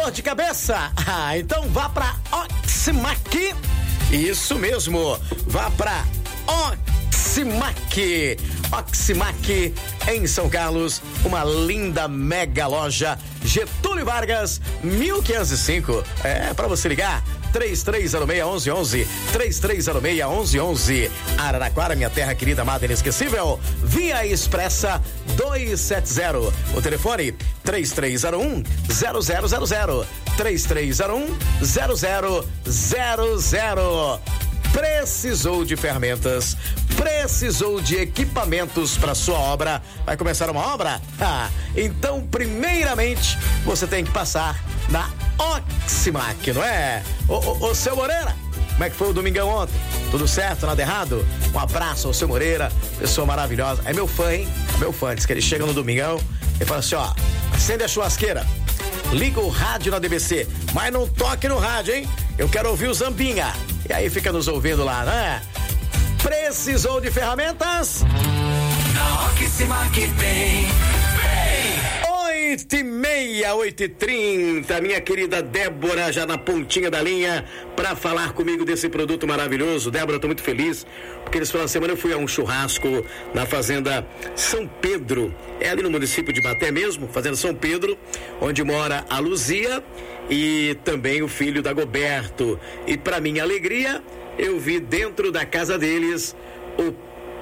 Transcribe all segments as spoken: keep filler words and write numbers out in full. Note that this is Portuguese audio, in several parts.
Dor de cabeça? Ah, então vá pra Oximac. Isso mesmo, vá pra Oximac. Oximac em São Carlos, uma linda mega loja, Getúlio Vargas, mil quinhentos e cinco. É para você ligar. três três zero seis, um um um um. três três zero seis, um um um um. Araraquara, minha terra querida, amada, inesquecível. Via Expressa duzentos e setenta. O telefone três três zero um, zero zero zero zero. três três zero um, zero zero zero zero. Precisou de ferramentas? Precisou de equipamentos para sua obra? Vai começar uma obra? Ah, então, primeiramente, você tem que passar na Oximac, não é? Ô, ô, ô, seu Moreira, como é que foi o domingão ontem? Tudo certo? Nada errado? Um abraço ao seu Moreira, pessoa maravilhosa. É meu fã, hein? É meu fã. Diz que ele chega no domingão e fala assim, ó, acende a churrasqueira, liga o rádio na D B C, mas não toque no rádio, hein? Eu quero ouvir o Zambinha. E aí fica nos ouvindo lá, né? Precisou de ferramentas? Na Oximac vem, Oito e meia, oito e trinta, minha querida Débora já na pontinha da linha para falar comigo desse produto maravilhoso. Débora, eu tô muito feliz porque nesse final de semana eu fui a um churrasco na fazenda São Pedro, é ali no município de Baté mesmo, fazenda São Pedro, onde mora a Luzia e também o filho da Goberto. E para minha alegria, eu vi dentro da casa deles o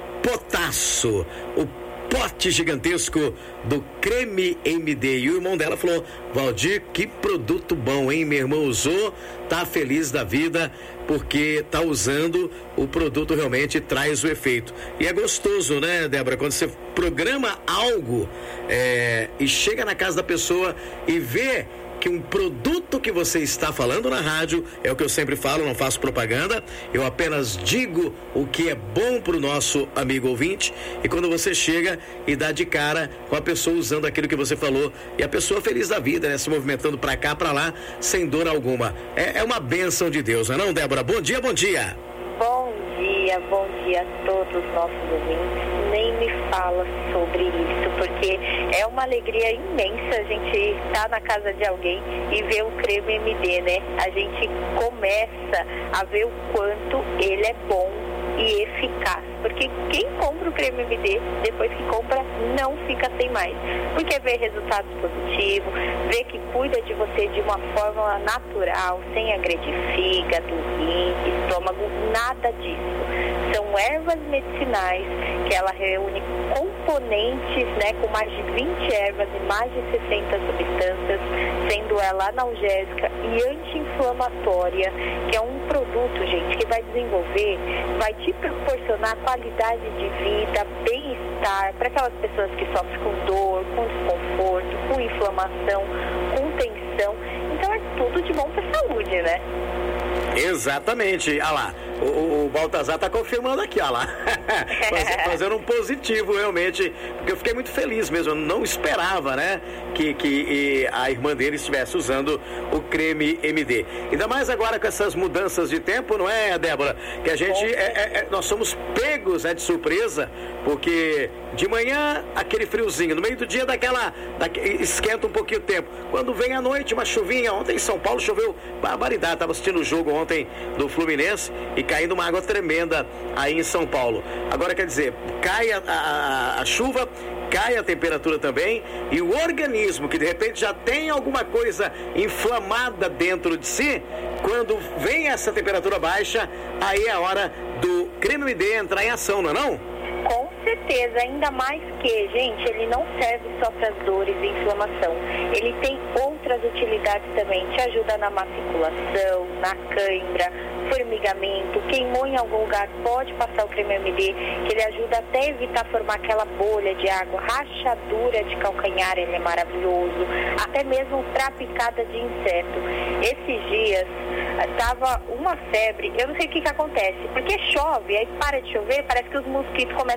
potaço, o pote gigantesco do creme M D. E o irmão dela falou, Valdir, que produto bom, hein? Meu irmão usou, tá feliz da vida, porque tá usando, o produto realmente traz o efeito. E é gostoso, né, Débora? Quando você programa algo é, e chega na casa da pessoa e vê que um produto que você está falando na rádio, é o que eu sempre falo, não faço propaganda, eu apenas digo o que é bom para o nosso amigo ouvinte, e quando você chega e dá de cara com a pessoa usando aquilo que você falou, e a pessoa feliz da vida, né, se movimentando para cá, para lá, sem dor alguma. É, é uma bênção de Deus, não é não, Débora? Bom dia, bom dia. Bom dia, bom dia a todos os nossos ouvintes. Nem me fala sobre isso, porque é uma alegria imensa a gente estar na casa de alguém e ver o creme M D, né? A gente começa a ver o quanto ele é bom e eficaz, porque quem compra o creme M D, depois que compra, não fica sem mais, porque vê resultados positivos, vê que cuida de você de uma forma natural, sem agredir fígado, rim, estômago, nada disso. São ervas medicinais que ela reúne componentes, né, com mais de vinte ervas e mais de sessenta substâncias, sendo ela analgésica e anti-inflamatória, que é um produto, gente, que vai desenvolver, vai te proporcionar qualidade de vida, bem-estar para aquelas pessoas que sofrem com dor, com desconforto, com inflamação, com tensão. Então é tudo de bom para a saúde, né? Exatamente. Olha lá, o, o Baltazar tá confirmando aqui, olha lá. Fazendo um positivo, realmente, porque eu fiquei muito feliz mesmo, eu não esperava, né, que, que a irmã dele estivesse usando o creme M D. Ainda mais agora com essas mudanças de tempo, não é, Débora? Que a gente, é, é, nós somos pegos, né, de surpresa, porque de manhã, aquele friozinho, no meio do dia daquela, daquela esquenta um pouquinho o tempo. Quando vem à noite, uma chuvinha, ontem em São Paulo choveu barbaridade, estava assistindo o jogo ontem do Fluminense e caindo uma água tremenda aí em São Paulo. Agora, quer dizer, cai a, a, a chuva, cai a temperatura também, e o organismo que de repente já tem alguma coisa inflamada dentro de si, quando vem essa temperatura baixa, aí é a hora do creme M D entrar em ação, não é não? Com certeza, ainda mais que, gente, ele não serve só para as dores e inflamação. Ele tem outras utilidades também. Te ajuda na matriculação, na cãibra, formigamento. Queimou em algum lugar, pode passar o creme M D, que ele ajuda até a evitar formar aquela bolha de água. Rachadura de calcanhar, ele é maravilhoso. Até mesmo para picada de inseto. Esses dias estava uma febre, eu não sei o que que acontece, porque chove, aí para de chover, parece que os mosquitos começam a aparecer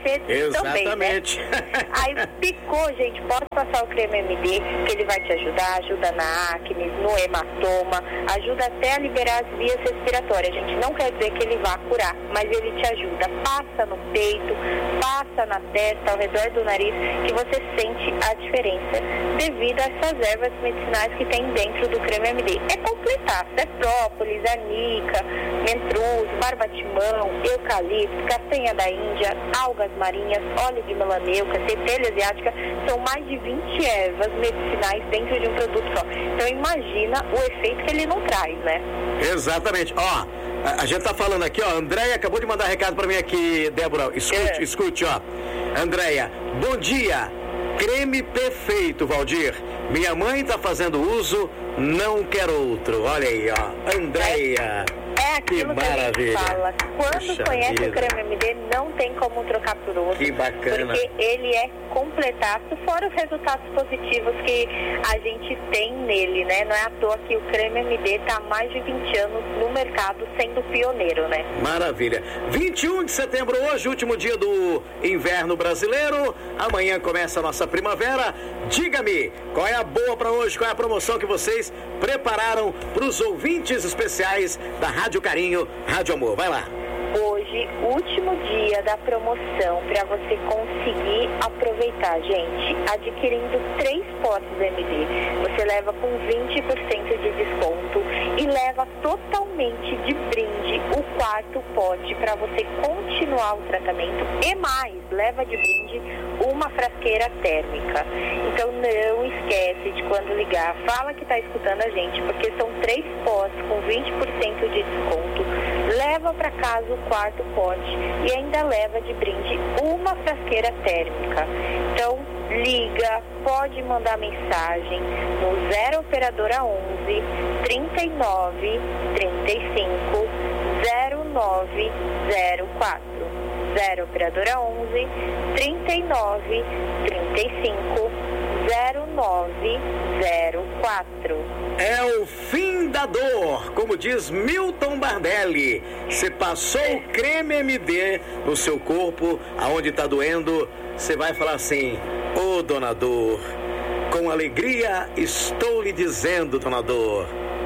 você Exatamente. também, né? Aí picou, gente, pode passar o creme M D, que ele vai te ajudar, ajuda na acne, no hematoma, ajuda até a liberar as vias respiratórias. Gente, não quer dizer que ele vá curar, mas ele te ajuda. Passa no peito, passa na testa, ao redor do nariz, que você sente a diferença devido a essas ervas medicinais que tem dentro do creme M D. É completaço, é própolis, anica, mentruz, barbatimão, eucalipto, castanha da Índia, algas marinhas, óleo de melaneuca, centelha asiática, são mais de vinte ervas medicinais dentro de um produto só. Então imagina o efeito que ele não traz, né? Exatamente. Ó, a, a gente tá falando aqui, ó, a Andréia acabou de mandar recado pra mim aqui, Débora, escute, é. escute, ó. Andréia, bom dia, creme perfeito, Valdir. Minha mãe tá fazendo uso, não quer outro. Olha aí, ó, Andréia. É aquilo que, que a gente fala. Quando Puxa conhece vida. o creme M D, não tem como trocar por outro. Que bacana. Porque ele é completaço, fora os resultados positivos que a gente tem nele, né? Não é à toa que o creme M D está há mais de vinte anos no mercado, sendo pioneiro, né? Maravilha. vinte e um de setembro hoje, último dia do inverno brasileiro. Amanhã começa a nossa primavera. Diga-me, qual é a boa para hoje? Qual é a promoção que vocês prepararam para os ouvintes especiais da Rádio Carinho, Rádio Amor? Vai lá. Hoje, último dia da promoção para você conseguir aproveitar, gente, adquirindo três potes M D, você leva com vinte por cento de desconto e leva totalmente de brinde o quarto pote para você continuar o tratamento e mais, leva de brinde uma frasqueira térmica. Então não esquece de quando ligar, fala que está escutando a gente, porque são três potes com vinte por cento de desconto, leva para casa o quarto pote e ainda leva de brinde uma frasqueira térmica. Então liga, pode mandar mensagem no zero operadora onze, trinta e nove, trinta e cinco, zero nove zero quatro. zero operadora onze, trinta e nove, trinta e cinco, zero nove zero quatro. É o fim da dor, como diz Milton Bardelli. Você passou o creme M D no seu corpo, aonde está doendo, você vai falar assim: ô dona dor, com alegria estou lhe dizendo, dona dor,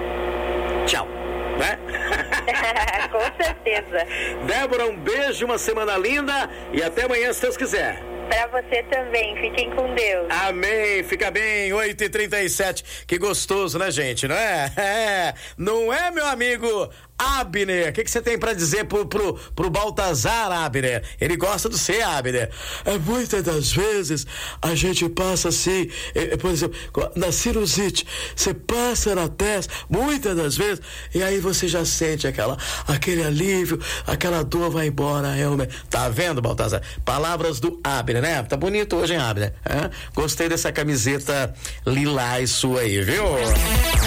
tchau, né? Com certeza. Débora, um beijo, uma semana linda e até amanhã, se Deus quiser. Pra você também, fiquem com Deus. Amém, fica bem, oito e trinta e sete, que gostoso, né, gente, não é? É, não é, meu amigo Abner? O que você tem pra dizer pro, pro, pro Baltazar, Abner? Ele gosta do C, Abner. É, muitas das vezes a gente passa assim, é, por exemplo, na sinusite, você passa na testa, muitas das vezes, e aí você já sente aquela, aquele alívio, aquela dor vai embora, realmente. Tá vendo, Baltazar? Palavras do Abner, né? Tá bonito hoje, hein, Abner? É? Gostei dessa camiseta lilás sua aí, viu?